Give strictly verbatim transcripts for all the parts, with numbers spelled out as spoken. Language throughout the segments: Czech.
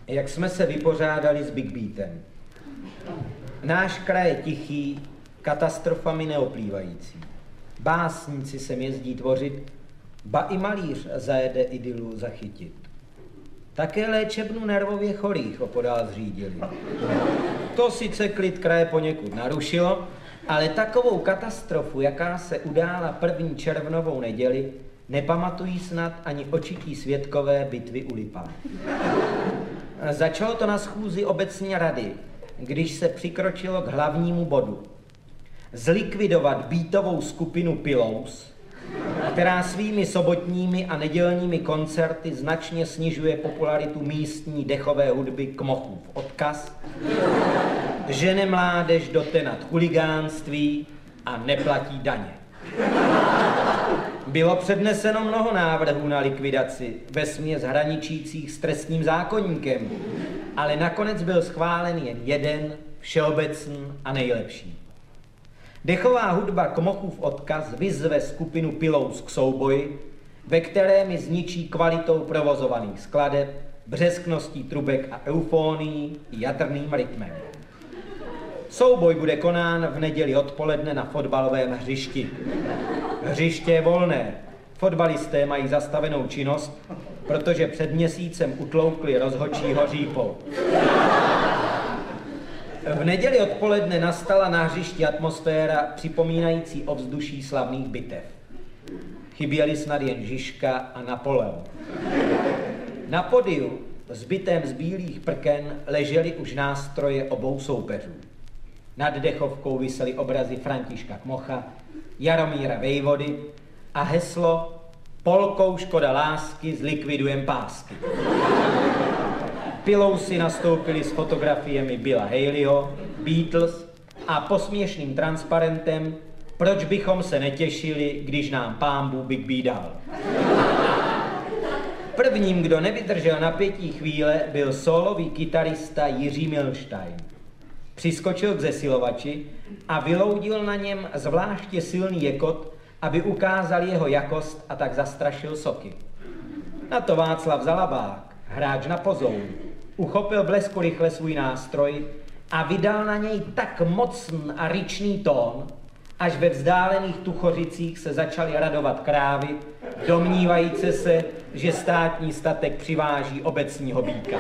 jak jsme se vypořádali s Big Beatem. Náš kraj je tichý, katastrofami neoplývající. Básníci sem jezdí tvořit, ba i malíř zajede idylu zachytit. Také léčebnu nervově chorých opodál zřídili. To sice klid kraje poněkud narušilo, ale takovou katastrofu, jaká se udála první červnovou neděli, nepamatují snad ani očití svědkové bitvy u Lipák. Začalo to na schůzi obecní rady, když se přikročilo k hlavnímu bodu. Zlikvidovat beatovou skupinu Pillows, která svými sobotními a nedělními koncerty značně snižuje popularitu místní dechové hudby Kmochův odkaz, žene mládež do tenat chuligánství a neplatí daně. Bylo předneseno mnoho návrhů na likvidaci, vesměs hraničících s trestním zákoníkem, ale nakonec byl schválen jen jeden, všeobecný a nejlepší. Dechová hudba Kmochův odkaz vyzve skupinu Pillows k souboji, ve kterém ji zničí kvalitou provozovaných skladeb, břeskností trubek a eufonií i jadrným rytmem. Souboj bude konán v neděli odpoledne na fotbalovém hřišti. Hřiště je volné, fotbalisté mají zastavenou činnost, protože před měsícem utloukli rozhodčího řípou. V neděli odpoledne nastala na hřišti atmosféra připomínající ovzduší slavných bitev. Chyběli snad jen Žižka a Napoleon. Na podiu, zbytém z bílých prken, ležely už nástroje obou soupeřů. Nad dechovkou visely obrazy Františka Kmocha, Jaromíra Vejvody a heslo Polkou škoda lásky, zlikvidujem pásky. Pillowsi nastoupili s fotografiemi Billa Haleyho, Beatles a posměšným transparentem Proč bychom se netěšili, když nám Pán Bůh Big Beat dal. Prvním, kdo nevydržel napětí chvíle, byl sólový kytarista Jiří Milstein. Přiskočil k zesilovači a vyloudil na něm zvláště silný jekot, aby ukázal jeho jakost a tak zastrašil soky. Na to Václav Zalabák, hráč na pozoun, uchopil blesku rychle svůj nástroj a vydal na něj tak mocný a ryčný tón, až ve vzdálených Tuchořicích se začaly radovat krávy, domnívající se, že státní statek přiváží obecního býka.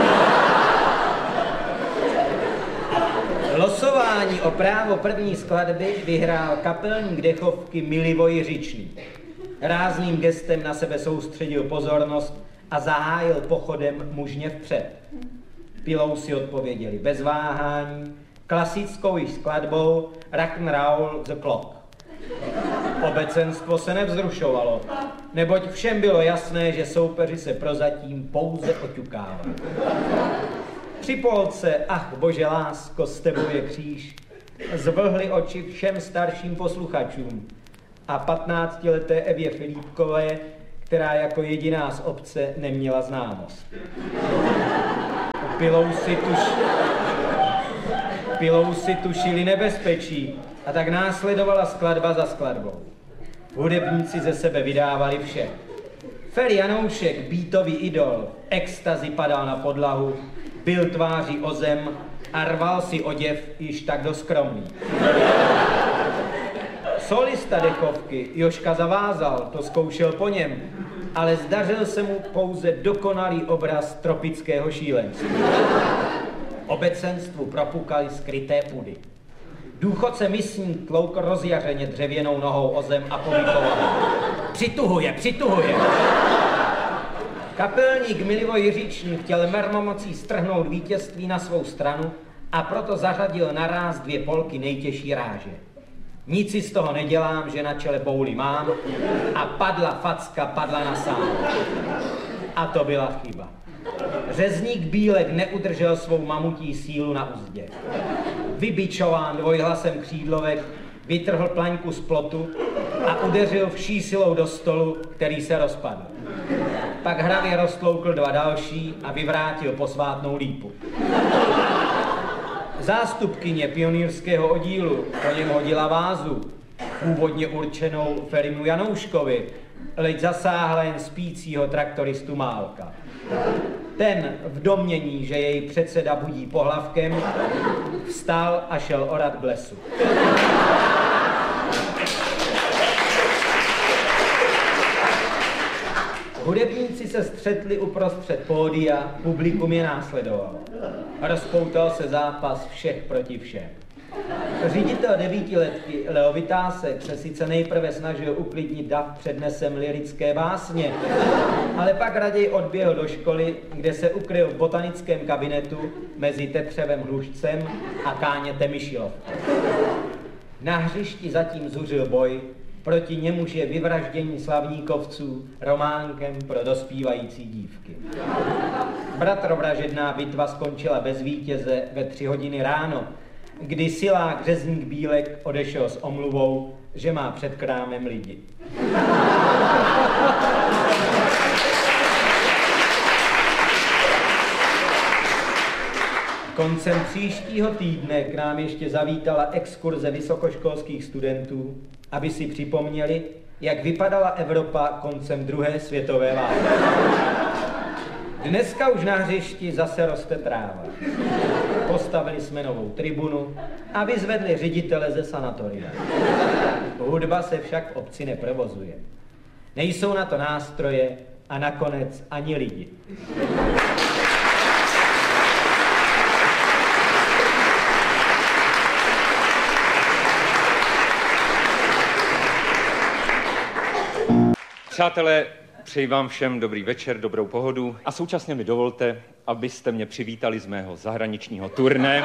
Losování o právo první skladby vyhrál kapelník dechovky Milivoj Jiřičný. Rázným gestem na sebe soustředil pozornost a zahájil pochodem mužně vpřed. Pillowsi odpověděli bez váhání, klasickou již skladbou Rock'n'Roll the Clock. Obecenstvo se nevzrušovalo, neboť všem bylo jasné, že soupeři se prozatím pouze oťukávají. Při polce Ach bože lásko, s tebou je kříž zvlhly oči všem starším posluchačům a patnáctileté Evě Filipkové, která jako jediná z obce neměla známost. Pillowsi tuš... Pillowsi tušili nebezpečí a tak následovala skladba za skladbou. Hudebníci ze sebe vydávali vše. Feri Janoušek, beatový idol, extazi padal na podlahu, byl tváří o zem a rval si oděv již tak doskromný. Solista dechovky Jožka Zavázal to zkoušel po něm, ale zdařil se mu pouze dokonalý obraz tropického šílenství. Obecenstvu propukali skryté pudy. Důchodce misník tloukl rozjařeně dřevěnou nohou o zem a povykoval. Přituhuje, přituhuje. Kapelník Milivoj Jiřičný chtěl mermomocí strhnout vítězství na svou stranu a proto zařadil naráz dvě polky nejtěžší ráže. Nic si z toho nedělám, že na čele bouli mám a padla facka, padla na sám. A to byla chyba. Řezník Bílek neudržel svou mamutí sílu na uzdě. Vybičován dvojhlasem křídlovek, vytrhl plaňku z plotu a udeřil vší silou do stolu, který se rozpadl. Pak hravě roztloukl dva další a vyvrátil posvátnou lípu. Zástupkyně pionýrského oddílu po něm hodila vázu, původně určenou Ferimu Janouškovi, leč zasáhla jen spícího traktoristu Málka. Ten v domnění, že jej předseda budí pohlavkem, vstal a šel orat k lesu. Hudebníci se střetli uprostřed pódia, publikum je následovalo. Rozpoutal se zápas všech proti všem. Ředitel devítiletky Leo Vytásek se sice nejprve snažil uklidnit dav přednesem lyrické básně, ale pak raději odběhl do školy, kde se ukryl v botanickém kabinetu mezi Tetřevem Hlušcem a Kánětem Myšilovkou. Na hřišti zatím zuřil boj, proti němuž je vyvraždění slavníkovců románkem pro dospívající dívky. Bratrovražedná bitva skončila bez vítěze ve tři hodiny ráno, kdy silák řezník Bílek odešel s omluvou, že má před krámem lidi. Koncem příštího týdne k nám ještě zavítala exkurze vysokoškolských studentů, aby si připomněli, jak vypadala Evropa koncem druhé světové války. Dneska už na hřišti zase roste tráva. Postavili jsme novou tribunu a vyzvedli ředitele ze sanatoria. Hudba se však v obci neprovozuje. Nejsou na to nástroje a nakonec ani lidi. Přátelé, přeji vám všem dobrý večer, dobrou pohodu a současně mi dovolte, abyste mě přivítali z mého zahraničního turné.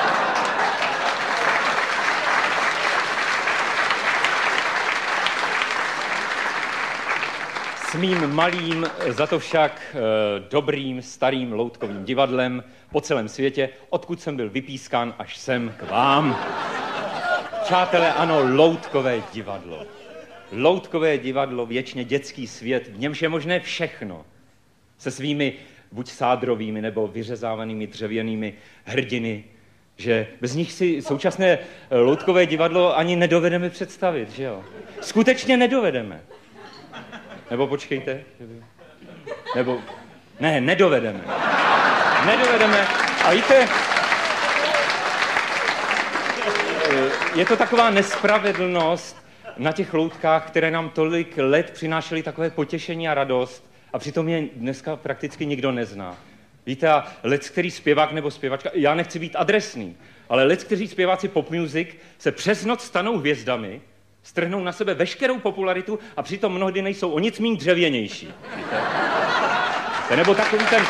S mým malým, za to však e, dobrým, starým loutkovým divadlem po celém světě, odkud jsem byl vypískán až sem k vám. Přátelé, ano, loutkové divadlo. Loutkové divadlo, věčně dětský svět, v němž je možné všechno. Se svými buď sádrovými nebo vyřezávanými dřevěnými hrdiny, že bez nich si současné loutkové divadlo ani nedovedeme představit, že jo? Skutečně nedovedeme. Nebo počkejte. Nebo... Ne, nedovedeme. Nedovedeme. A víte, je to taková nespravedlnost na těch loutkách, které nám tolik let přinášely takové potěšení a radost, a přitom je dneska prakticky nikdo nezná. Víte, a lec, který zpěvák nebo zpěvačka, já nechci být adresný, ale lec, kteří zpěváci pop music se přes noc stanou hvězdami, strhnou na sebe veškerou popularitu a přitom mnohdy nejsou o nic méně dřevěnější. Víte? Nebo takový ten...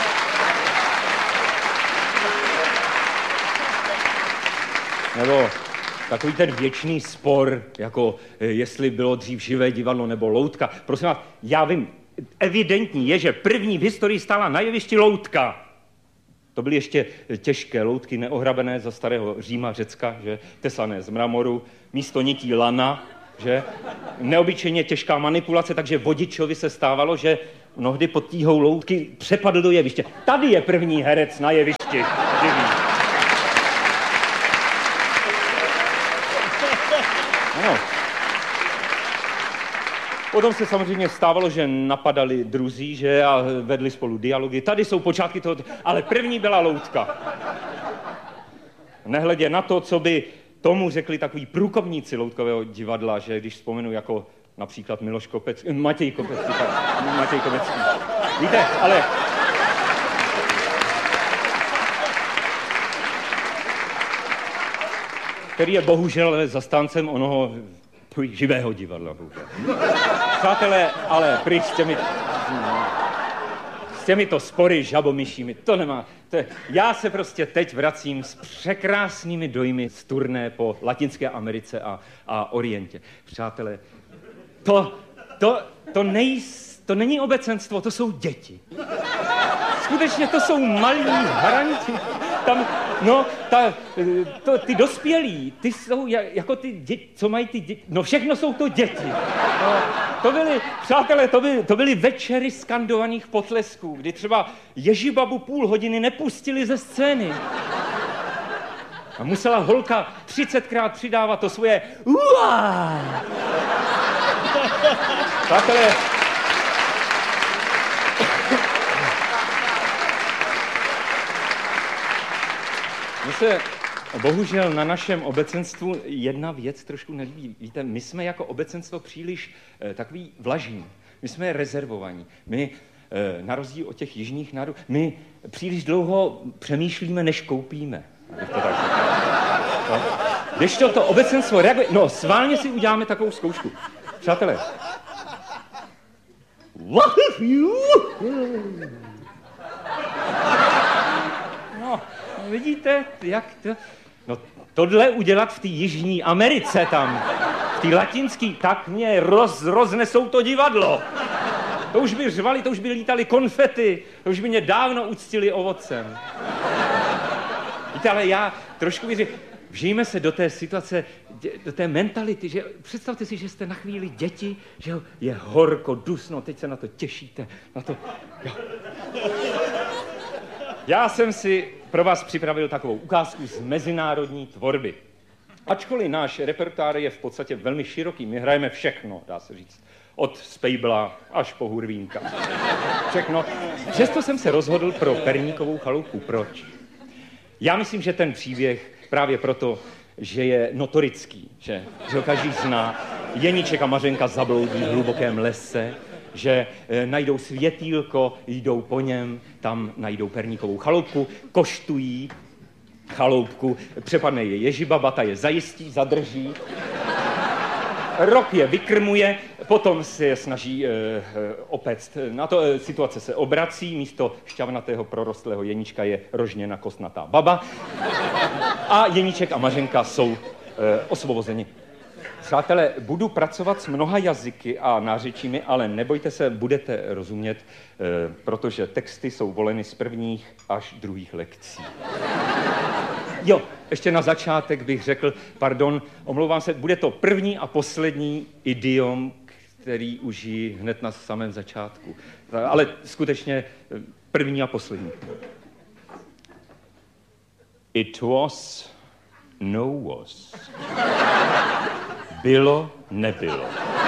Nebo takový ten věčný spor, jako jestli bylo dřív živé divadlo nebo loutka. Prosím vás, já vím, evidentní je, že první v historii stála na jevišti loutka. To byly ještě těžké loutky, neohrabené za starého Říma, Řecka, že? Tesané z mramoru, místo nití lana, že? Neobyčejně těžká manipulace, takže vodičovi se stávalo, že mnohdy pod tíhou loutky přepadl do jeviště. Tady je první herec na jevišti. Živý. Ano. Potom se samozřejmě stávalo, že napadali druzí, že, a vedli spolu dialogy. Tady jsou počátky toho, ale první byla loutka. Nehledě na to, co by tomu řekli takový průkopníci loutkového divadla, že když vzpomenu jako například Miloš Kopecký, Matěj Kopecký, Matěj Kopecký. Víte, ale... který je bohužel zastáncem onoho živého divadla. Přátelé, ale pryč s těmi, s těmito spory žabomyšími, to nemá. To je, já se prostě teď vracím s překrásnými dojmy z turné po Latinské Americe a, a Orientě. Přátelé, to, to, to, nej, to není obecenstvo, to jsou děti. Skutečně to jsou malí hranti. Tam, no, ta, to, ty dospělí, ty jsou jako ty děti, co mají ty děti, no všechno jsou to děti. No, to byly, přátelé, to byly, to byly večery skandovaných potlesků, kdy třeba Ježibabu půl hodiny nepustili ze scény. A musela holka třicetkrát přidávat to svoje uá. Přátelé, My se bohužel na našem obecenstvu jedna věc trošku nelíbí. Víte, my jsme jako obecenstvo příliš eh, takový vlažní. My jsme rezervovaní. My, eh, na rozdíl od těch jižních národů, my příliš dlouho přemýšlíme, než koupíme. To tak no. Když to, to obecenstvo reaguje... No, sválně si uděláme takovou zkoušku. Přátelé. No, vidíte, jak to... No, tohle udělat v té Jižní Americe tam, v té latinský, tak mě roz, roznesou to divadlo. To už by řvali, to už by lítali konfety, to už by mě dávno uctili ovocem. Víte, ale já trošku věřím, vžijme se do té situace, do té mentality, že představte si, že jste na chvíli děti, že je horko, dusno, teď se na to těšíte, na to... Jo. Já jsem si pro vás připravil takovou ukázku z mezinárodní tvorby. Ačkoliv náš repertoár je v podstatě velmi široký, my hrajeme všechno, dá se říct. Od Spejbla až po Hurvínka. Všechno. Přesto jsem se rozhodl pro Perníkovou chalupu. Proč? Já myslím, že ten příběh právě proto, že je notorický, že, že ho každý zná. Jeníček a Mařenka zabloudí v hlubokém lese, že e, najdou světýlko, jdou po něm, tam najdou Perníkovou chaloupku, koštují chaloupku, přepadne je ježibaba, ta je zajistí, zadrží, rok je vykrmuje, potom se je snaží e, e, opéct. Na to e, situace se obrací, místo šťavnatého prorostlého Jeníčka je rožněna kostnatá baba a Jeníček a Mařenka jsou e, osvobozeni. Přátelé, budu pracovat s mnoha jazyky a nářečími, ale nebojte se, budete rozumět, e, protože texty jsou voleny z prvních až druhých lekcí. Jo, ještě na začátek bych řekl, pardon, omlouvám se, bude to první a poslední idiom, který užiji hned na samém začátku. Ale skutečně první a poslední. It was, no was. Bylo, nebylo.